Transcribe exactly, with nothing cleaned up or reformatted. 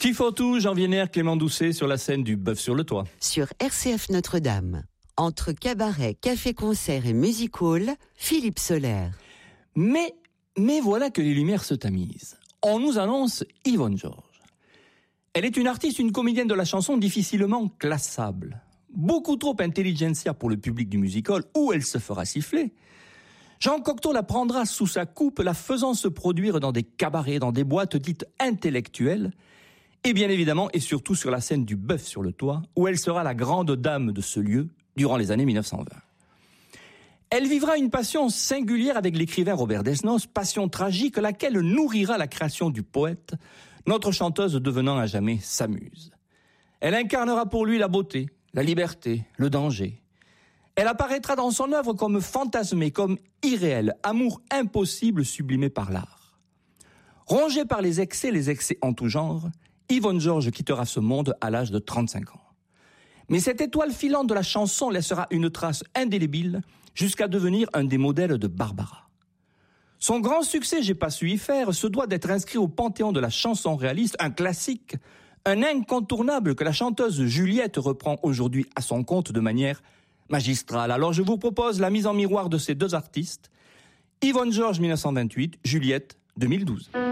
Qui faut tout, Jean Vienner, Clément Doucet sur la scène du Bœuf sur le Toit. Sur R C F Notre-Dame, entre cabaret, café-concert et music hall, Philippe Soler. Mais, mais voilà que les lumières se tamisent. On nous annonce Yvonne Georges. Elle est une artiste, une comédienne de la chanson difficilement classable. Beaucoup trop intelligentsia pour le public du music-hall, où elle se fera siffler. Jean Cocteau la prendra sous sa coupe, la faisant se produire dans des cabarets, dans des boîtes dites intellectuelles, et bien évidemment et surtout sur la scène du Bœuf sur le Toit, où elle sera la grande dame de ce lieu durant les années mille neuf cent vingt. Elle vivra une passion singulière avec l'écrivain Robert Desnos, passion tragique laquelle nourrira la création du poète, notre chanteuse devenant à jamais sa muse. Elle incarnera pour lui la beauté, la liberté, le danger. Elle apparaîtra dans son œuvre comme fantasmée, comme irréelle, amour impossible sublimé par l'art. Rongée par les excès, les excès en tout genre, Yvonne Georges quittera ce monde à l'âge de trente-cinq ans. Mais cette étoile filante de la chanson laissera une trace indélébile jusqu'à devenir un des modèles de Barbara. Son grand succès, J'ai pas su y faire, se doit d'être inscrit au panthéon de la chanson réaliste, un classique, un incontournable que la chanteuse Juliette reprend aujourd'hui à son compte de manière magistrale. Alors je vous propose la mise en miroir de ces deux artistes, Yvonne Georges mille neuf cent vingt-huit, Juliette deux mille douze.